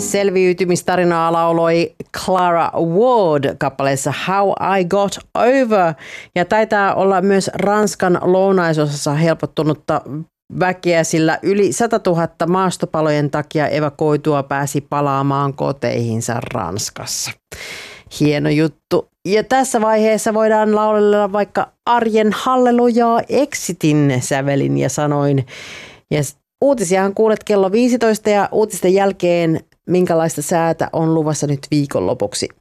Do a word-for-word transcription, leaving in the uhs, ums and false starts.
Selviytymistarinaa lauloi Clara Ward kappaleessa How I Got Over. Ja taitaa olla myös Ranskan lounaisosassa helpottunutta väkeä, sillä yli sata tuhatta maastopalojen takia evakuoitua pääsi palaamaan koteihinsa Ranskassa. Hieno juttu. Ja tässä vaiheessa voidaan laulella vaikka Arjen hallelujaa Exitin sävelin ja sanoin. Ja uutisiahan kuulet kello viisitoista ja uutisten jälkeen minkälaista säätä on luvassa nyt viikonlopuksi.